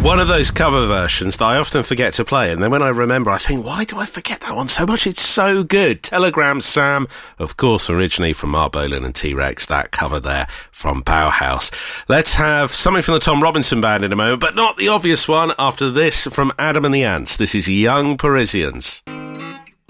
One of those cover versions that I often forget to play, and then when I remember, I think, why do I forget that one so much? It's so good. Telegram Sam, of course, originally from Mark Bolan and T-Rex, that cover there from Bauhaus. Let's have something from the Tom Robinson Band in a moment, but not the obvious one. After this, from Adam and the Ants, this is Young Parisians.